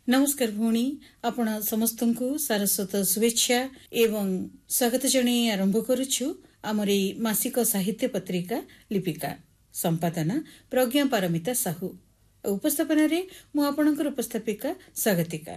नमस्कार भौणी आपण समस्तଙ୍କୁ सारस्वत शुभेच्छा एवं स्वागत जणे आरंभ करुछु आमर मासिक साहित्य पत्रिका लिपिका संपादना प्रज्ञा पारमिता साहू उपस्थापन रे मु आपणकर उपस्थापिका स्वागतिका।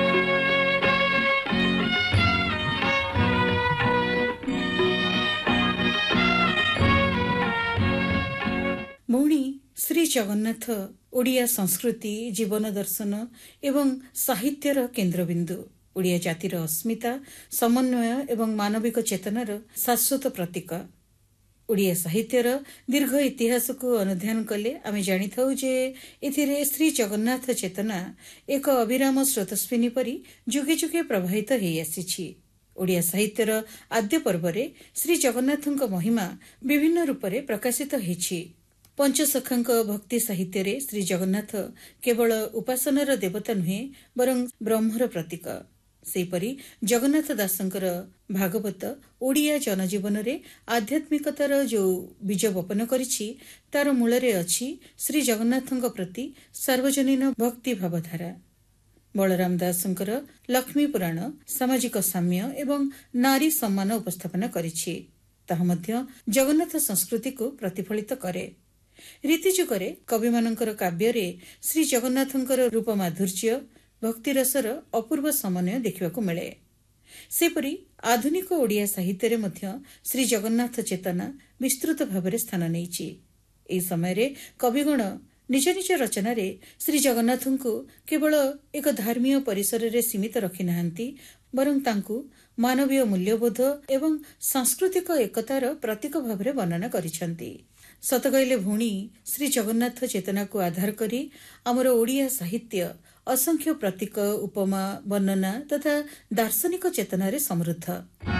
भौणी श्री जगन्नाथ ओडिया संस्कृति जीवन दर्शन एवं साहित्यर केन्द्रबिंदु ओडिया जातिर अस्मिता समन्वय एवं मानविक चेतनार शाश्वत प्रतीक। ओडिया साहित्यर दीर्घ इतिहास को अनुध्यान कले आमे जानि थाउ जे एथिरे श्री जगन्नाथ चेतना एक अविराम स्रोतस्विनी परी जुगे जुगे प्रभावित हेई आसीछि। ओडिया साहित्यर आद्य पर्वरे श्री जगन्नाथଙ୍କ महिमा विभिन्न रूपरे प्रकाशित हेछि। पंचसखांक भक्ति साहित्य रे श्री जगन्नाथ केवल उपासनार देवता नुहे बरं ब्रह्मर प्रतीक। सेपरी जगन्नाथ दासंकर भागवत ओडिया जनजीवन रे आध्यात्मिकतार जो बीज बपन करिछि तार मूलरे अछि श्री जगन्नाथଙ୍କ प्रति सार्वजनीन भक्ति भावधारा। बलराम दासंकर लक्ष्मी पुराण सामाजिक साम्य एवं नारी सम्मान उपस्थापन करिछि। ताहा मध्य जगन्नाथ संस्कृति को प्रतिफलित करे। रीतिजुगरे कवि मानकर काव्य रे श्री जगन्नाथंकर रूप माधुर्य भक्ति रसर अपूर्व समन्वय देखिबाकू मिले। सेपरी आधुनिक ओडिया साहित्य रे मध्य श्री जगन्नाथ चेतना विस्तृत भावरे स्थान नैछि। एई समय रे कविगण निज निज रचना रे श्री जगन्नाथंकु केवल एक धार्मिक परिसर रे सीमित रखि नाहंती बरं तांकु मानवीय मूल्यबोध एवं सांस्कृतिक एकतार प्रतीक भावरे वर्णना करिसंती। सत कहले भौणी श्री जगन्नाथ चेतना को आधार करी आमर ओडिया साहित्य असंख्य प्रतीक उपमा वर्णना तथा दार्शनिक चेतन रे समृद्ध।